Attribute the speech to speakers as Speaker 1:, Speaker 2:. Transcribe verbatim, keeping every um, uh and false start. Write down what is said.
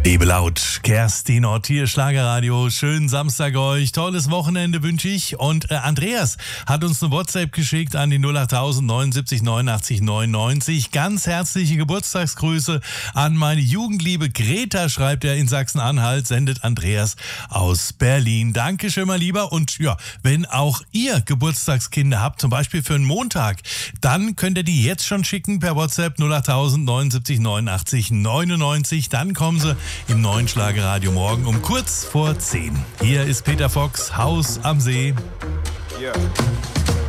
Speaker 1: Lebe laut, Kerstin Ott hier, Schlagerradio. Schönen Samstag euch, tolles Wochenende wünsche ich. Und äh, Andreas hat uns eine WhatsApp geschickt an die null acht tausend neunundsiebzig neunundachtzig neunundneunzig. Ganz herzliche Geburtstagsgrüße an meine Jugendliebe Greta, schreibt er in Sachsen-Anhalt, sendet Andreas aus Berlin. Dankeschön, mein Lieber. Und ja, wenn auch ihr Geburtstagskinder habt, zum Beispiel für einen Montag, dann könnt ihr die jetzt schon schicken per WhatsApp null acht tausend neunundsiebzig neunundachtzig neunundneunzig. Dann kommen sie im neuen Schlagerradio morgen um kurz vor zehn. Hier ist Peter Fox, Haus am See.
Speaker 2: Yeah.